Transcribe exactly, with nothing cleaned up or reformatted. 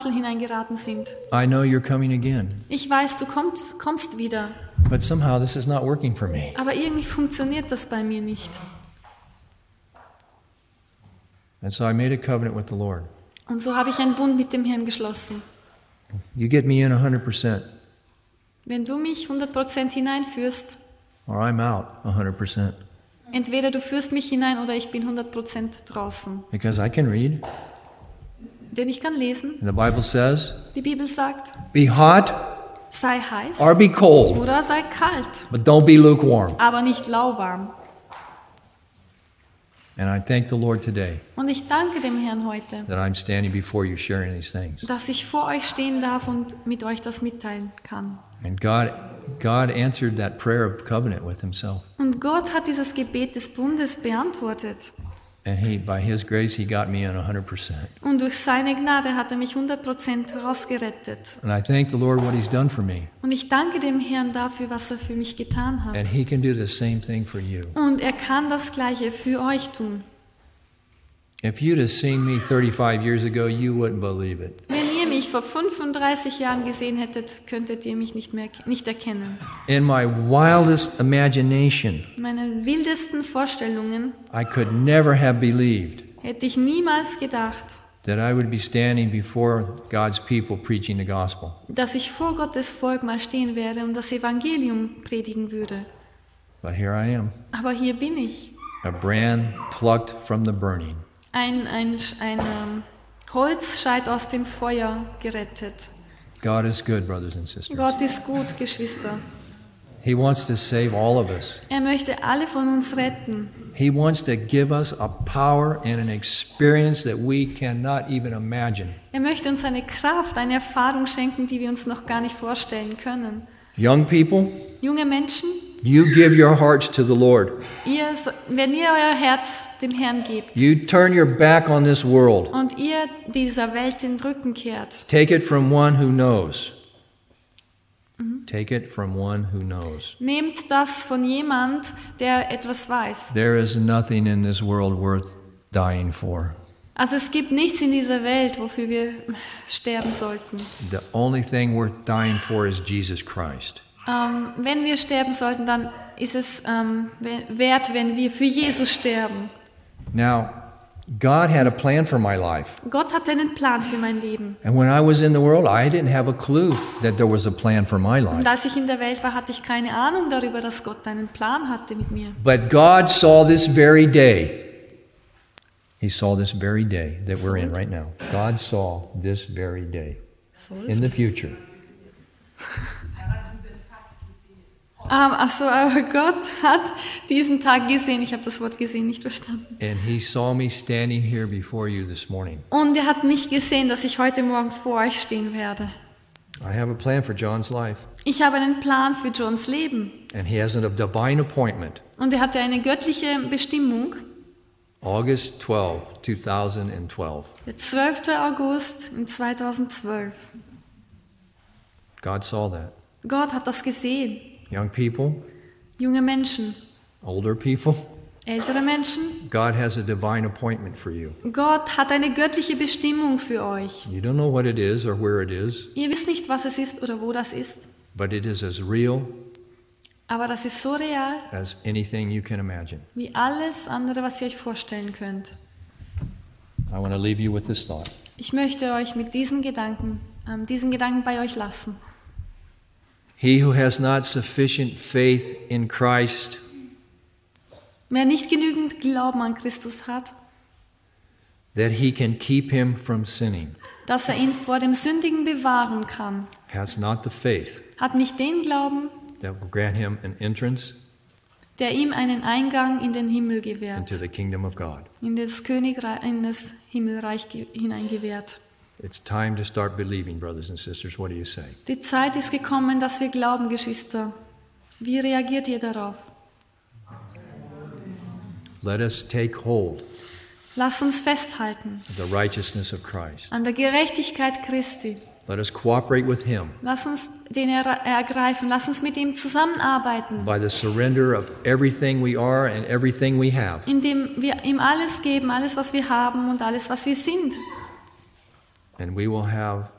hineingeraten sind. I know you're coming again. Ich weiß, du kommst, kommst wieder. But somehow this is not working for me. Aber irgendwie funktioniert das bei mir nicht. And so I made a covenant with the Lord. Und so habe ich einen Bund mit dem Herrn geschlossen. You get me in one hundred percent. Wenn du mich hundert Prozent hineinführst, or I'm out one hundred percent. Entweder du führst mich hinein oder ich bin hundert Prozent draußen. Because I can read. Denn ich kann lesen. And the Bible says, die Bibel sagt, be hot sei heiß or be cold, oder sei kalt, but don't be lukewarm. Aber nicht lauwarm. And I thank the Lord today und ich danke dem Herrn heute, that I'm standing before you sharing these things. Dass ich vor euch stehen darf und mit euch das mitteilen kann. And God, God answered that prayer of covenant with Himself. Und Gott hat dieses Gebet des Bundes beantwortet. And he, by His grace, He got me in one hundred percent. Und durch seine Gnade hat er mich hundert Prozent herausgerettet. And I thank the Lord what He's done for me. Und ich danke dem Herrn dafür, was er für mich getan hat. And He can do the same thing for you. Und er kann das Gleiche für euch tun. If you'd have seen me thirty-five years ago, you wouldn't believe it. Wenn ihr mich vor fünfunddreißig Jahren gesehen hättet, könntet ihr mich nicht mehr nicht erkennen. In my wildest imagination, meine wildesten Vorstellungen, I could never have believed hätte ich niemals gedacht, that I would be standing before God's people preaching the gospel. Dass ich vor Gottes Volk mal stehen werde und das Evangelium predigen würde. But here I am. Aber hier bin ich. A brand plucked from the burning. Ein, ein, ein um, Holzscheit aus dem Feuer gerettet. God is good, brothers and sisters. Gott ist gut, Geschwister. He wants to save all of us. Er möchte alle von uns retten. He wants to give us a power and an experience that we cannot even imagine. Er möchte uns eine Kraft, eine Erfahrung schenken, die wir uns noch gar nicht vorstellen können. Young people, junge Menschen, you give your hearts to the Lord. Ihr, wenn ihr euer Herz dem Herrn gebt, you turn your back on this world. Und ihr dieser Welt den Rücken kehrt. Take it from one who knows. Mhm. Take it from one who knows. Nehmt das von jemand, der etwas weiß. There is nothing in this world worth dying for. Also es gibt nichts in dieser Welt, wofür wir sterben sollten. The only thing worth dying for is Jesus Christ. Um, wenn wir sterben sollten, dann ist es um, wert, wenn wir für Jesus sterben. Now, God had a plan for my life. Gott hatte einen Plan für mein Leben. And when I was in the world, I didn't have a clue that there was a plan for my life. Und als ich in der Welt war, hatte ich keine Ahnung darüber, dass Gott einen Plan hatte mit mir. But God saw this very day. He saw this very day that we're in right now. God saw this very day in the future. Um, also, aber Gott hat diesen Tag gesehen. Ich habe das Wort gesehen nicht verstanden. And he saw me standing here before you this morning. Und er hat mich gesehen, dass ich heute Morgen vor euch stehen werde. I have a plan for John's life. Ich habe einen Plan für Johns Leben. And he has a divine appointment. Und er hatte eine göttliche Bestimmung. August twelfth, twenty twelve. Der zwölfte August zweitausendzwölf. God saw that. Gott hat das gesehen. Young people, junge Menschen, older people, ältere Menschen. God has a divine appointment for you. Gott hat eine göttliche Bestimmung für euch. You don't know what it is or where it is. Ihr wisst nicht, was es ist oder wo das ist. But it is as real. Aber das ist so real. As anything you can imagine. Wie alles andere, was ihr euch vorstellen könnt. I want to leave you with this thought. Ich möchte euch mit diesen Gedanken, ähm, diesen Gedanken bei euch lassen. He who has not sufficient faith in Christ, wer nicht genügend Glauben an Christus hat, that he can keep him from sinning, dass er ihn vor dem Sündigen bewahren kann, has not the faith, hat nicht den Glauben, that will grant him an entrance, der ihm einen Eingang in den Himmel gewährt, into the kingdom of God. in das Königreich, in das Himmelreich hineingewährt. It's time to start believing, brothers and sisters. What do you say? Die Zeit ist gekommen, dass wir glauben, Geschwister. Wie reagiert ihr darauf? Let us take hold Lasst uns festhalten of the righteousness of Christ. an der Gerechtigkeit Christi. Let us cooperate with him Lass uns den er ergreifen. Lass uns mit ihm zusammenarbeiten, by the surrender of everything we are and everything we have. indem wir ihm alles geben, alles, was wir haben und alles, was wir sind. And we will have